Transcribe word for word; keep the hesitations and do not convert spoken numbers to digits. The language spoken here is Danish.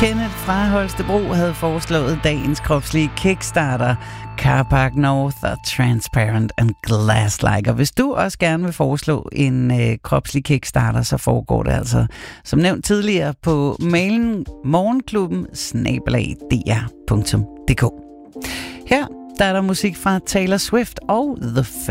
Kenneth fra Holstebro havde foreslået dagens kropslige Kickstarter, Carpark North og Transparent and Glass-like. Og hvis du også gerne vil foreslå en øh, kropslig Kickstarter, så foregår det altså, som nævnt tidligere, på mailen morgenklubben snabel-a d r punktum d k. Her der er der musik fra Taylor Swift og The